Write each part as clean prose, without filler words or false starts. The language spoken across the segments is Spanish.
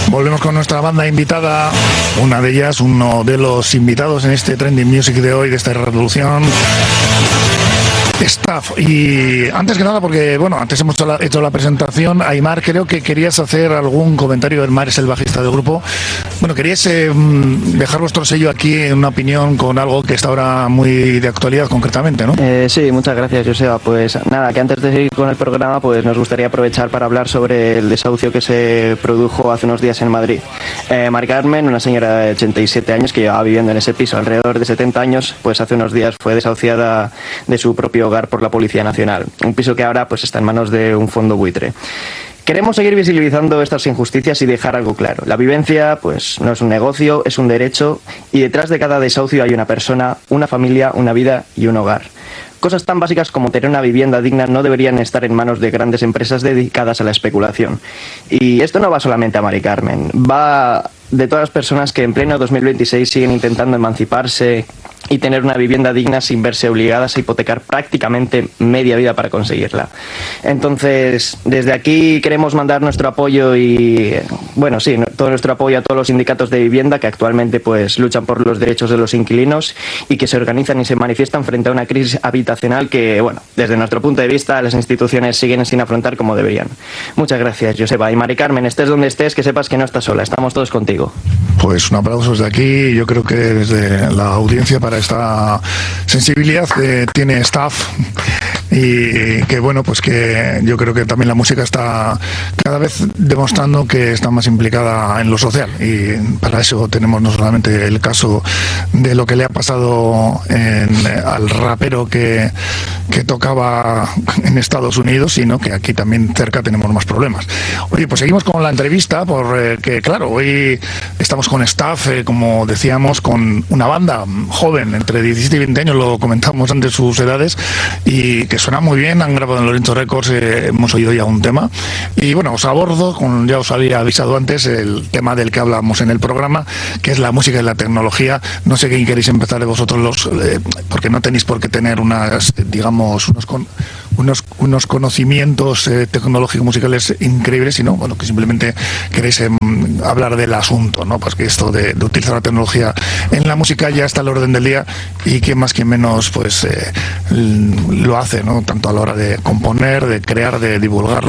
Volvemos con nuestra banda invitada, una de ellas, uno de los invitados en este Trending Music de hoy, de esta revolución, Staff. Y antes que nada, porque bueno, antes hemos hecho la presentación, Aimar, creo que querías hacer algún comentario. Aimar es el bajista del grupo. Bueno, querías dejar vuestro sello aquí en una opinión con algo que está ahora muy de actualidad concretamente, ¿no? Sí, muchas gracias, Joseba. Pues nada, que antes de seguir con el programa, pues nos gustaría aprovechar para hablar sobre el desahucio que se produjo hace unos días en Madrid. Mari Carmen, una señora de 87 años que llevaba viviendo en ese piso alrededor de 70 años, pues hace unos días fue desahuciada de su propio hogar por la Policía Nacional. Un piso que ahora pues está en manos de un fondo buitre. Queremos seguir visibilizando estas injusticias y dejar algo claro. La vivencia, pues, no es un negocio, es un derecho, y detrás de cada desahucio hay una persona, una familia, una vida y un hogar. Cosas tan básicas como tener una vivienda digna no deberían estar en manos de grandes empresas dedicadas a la especulación. Y esto no va solamente a Mari Carmen, va de todas las personas que en pleno 2026 siguen intentando emanciparse y tener una vivienda digna sin verse obligadas a hipotecar prácticamente media vida para conseguirla. Entonces, desde aquí queremos mandar nuestro apoyo y, bueno, sí, todo nuestro apoyo a todos los sindicatos de vivienda que actualmente pues luchan por los derechos de los inquilinos y que se organizan y se manifiestan frente a una crisis habitacional que, bueno, desde nuestro punto de vista, las instituciones siguen sin afrontar como deberían. Muchas gracias, Joseba. Y Mari Carmen, estés donde estés, que sepas que no estás sola, estamos todos contigo. Pues un aplauso desde aquí, yo creo que desde la audiencia para esta sensibilidad que tiene Staff, y que bueno, pues que yo creo que también la música está cada vez demostrando que está más implicada en lo social, y para eso tenemos no solamente el caso de lo que le ha pasado al rapero que tocaba en Estados Unidos, sino que aquí también cerca tenemos más problemas. Oye, pues seguimos con la entrevista, porque claro, hoy estamos con Staff, como decíamos, con una banda joven, entre 17 y 20 años, lo comentamos antes sus edades, y que suena muy bien. Han grabado en Lorenzo Records, hemos oído ya un tema, y bueno, os abordo, ya os había avisado antes, el tema del que hablamos en el programa, que es la música y la tecnología. No sé quién queréis empezar de vosotros, porque no tenéis por qué tener unos conocimientos tecnológicos musicales increíbles, sino bueno, que simplemente queréis hablar del asunto, ¿no? Pues que esto de utilizar la tecnología en la música ya está al orden del día, y que más que menos pues lo hace, ¿no? Tanto a la hora de componer, de crear, de divulgar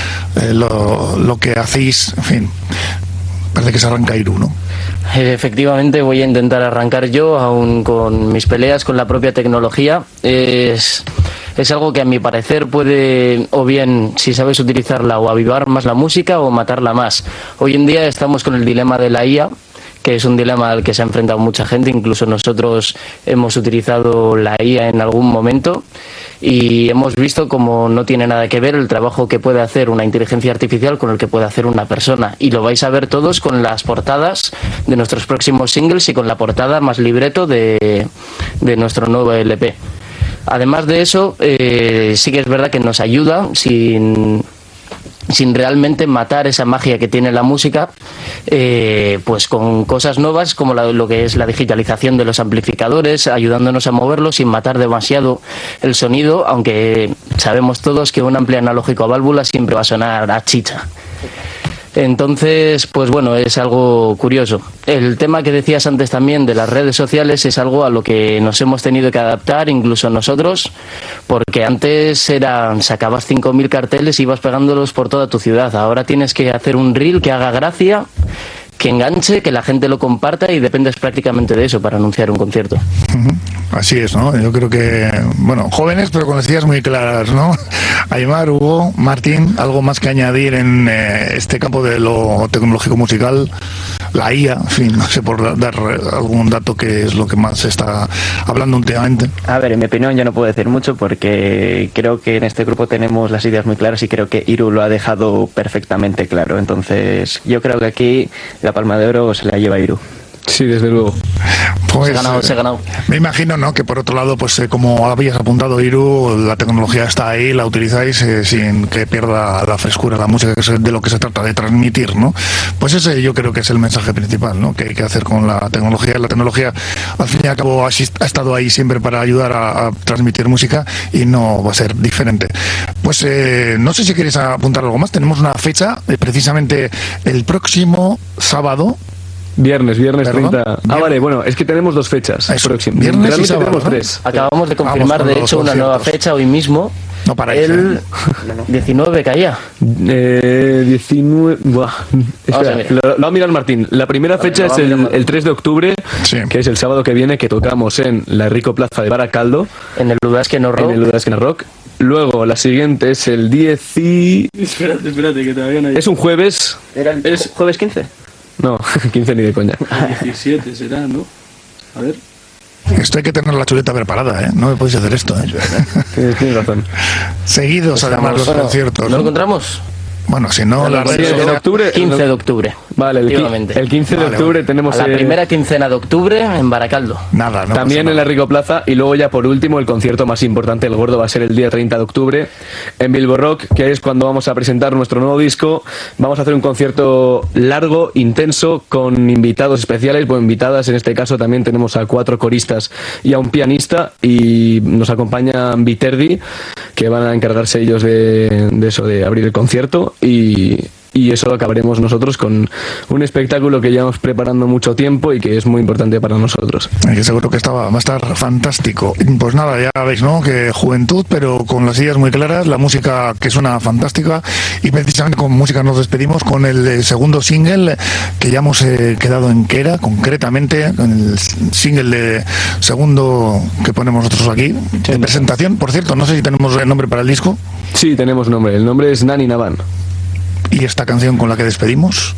lo que hacéis, en fin. Parece que se arranca Iru, ¿no? Efectivamente, voy a intentar arrancar yo, aún con mis peleas con la propia tecnología. Es algo que a mi parecer puede, o bien, si sabes utilizarla, o avivar más la música o matarla más. Hoy en día estamos con el dilema de la IA, que es un dilema al que se ha enfrentado mucha gente, incluso nosotros hemos utilizado la IA en algún momento, y hemos visto como no tiene nada que ver el trabajo que puede hacer una inteligencia artificial con el que puede hacer una persona, y lo vais a ver todos con las portadas de nuestros próximos singles y con la portada más libreto de nuestro nuevo LP. Además de eso, sí que es verdad que nos ayuda sin realmente matar esa magia que tiene la música, pues con cosas nuevas como lo que es la digitalización de los amplificadores, ayudándonos a moverlos sin matar demasiado el sonido, aunque sabemos todos que un ampli analógico a válvula siempre va a sonar a chicha. Entonces, pues bueno, es algo curioso. El tema que decías antes también de las redes sociales es algo a lo que nos hemos tenido que adaptar, incluso nosotros, porque antes sacabas 5.000 carteles y ibas pegándolos por toda tu ciudad. Ahora tienes que hacer un reel que haga gracia, que enganche, que la gente lo comparta, y dependes prácticamente de eso para anunciar un concierto. Así es, ¿no? Yo creo que, bueno, jóvenes pero con las ideas muy claras, ¿no? Aimar, Hugo, Martín, ¿algo más que añadir en este campo de lo tecnológico musical? La IA, en fin, no sé, por dar algún dato, que es lo que más se está hablando últimamente. A ver, en mi opinión yo no puedo decir mucho, porque creo que en este grupo tenemos las ideas muy claras, y creo que Iru lo ha dejado perfectamente claro. Entonces yo creo que aquí la palma de oro se la lleva Iru. Sí, desde luego. Pues, se ha ganado. Me imagino, ¿no?, que por otro lado, pues como habías apuntado, Iru, la tecnología está ahí, la utilizáis sin que pierda la frescura, la música, que es de lo que se trata de transmitir, ¿no? Pues ese yo creo que es el mensaje principal, ¿no?, que hay que hacer con la tecnología. La tecnología, al fin y al cabo, ha estado ahí siempre para ayudar a transmitir música y no va a ser diferente. Pues no sé si queréis apuntar algo más. Tenemos una fecha, precisamente el próximo sábado. Viernes 30. ¿Perdón? Vale, bueno, es que tenemos 2 fechas próximas. Viernes y Realmente sábado, tenemos ¿no? 3. Acabamos de confirmar, con de los hecho, una nueva conciertos. fecha hoy mismo. No paráis, El 19 caía. 19... Buah. Espera, a ver. lo va a mirar Martín. La primera fecha es el 3 de octubre, Sí. que es el sábado que viene, que tocamos en la Rico Plaza de Baracaldo, En el Udasque no en Rock. el Udasquena Rock. Luego, la siguiente es el 10 y... Espérate, que todavía no hay. Es un jueves... ¿Es jueves 15? No, 15 ni de coña. 17 será, ¿no? A ver. Esto hay que tener la chuleta preparada, ¿eh? No me podéis hacer esto, ¿eh? Tienes razón. Seguidos, además, los conciertos. ¿Lo encontramos? Bueno, si no, las Sí, redes en octubre... 15 de octubre. Vale, Efectivamente. el 15 de Vale, octubre tenemos... A la primera quincena de octubre en Baracaldo. Nada, no También pasa en la nada. Rico Plaza, y luego ya por último el concierto más importante, el gordo, va a ser el día 30 de octubre en Bilbo Rock, que es cuando vamos a presentar nuestro nuevo disco. Vamos a hacer un concierto largo, intenso, con invitados especiales, bueno, invitadas, en este caso también tenemos a 4 coristas y a un pianista, y nos acompañan Viterdi, que van a encargarse ellos de eso, de abrir el concierto, y eso lo acabaremos nosotros con un espectáculo que llevamos preparando mucho tiempo y que es muy importante para nosotros. Que seguro que va a estar fantástico. Pues nada, ya veis, ¿no?, que juventud, pero con las ideas muy claras, la música que suena fantástica, y precisamente con música nos despedimos con el segundo single que ya hemos quedado en Quera, concretamente, con el single de segundo que ponemos nosotros aquí, de presentación. Por cierto, no sé si tenemos el nombre para el disco. Sí, tenemos nombre. El nombre es Nani Navan. Y esta canción con la que despedimos,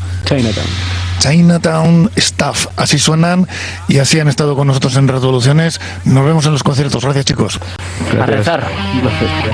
Chinatown Staff. Así suenan y así han estado con nosotros en Revoluciones. Nos vemos en los conciertos. Gracias, chicos. A rezar.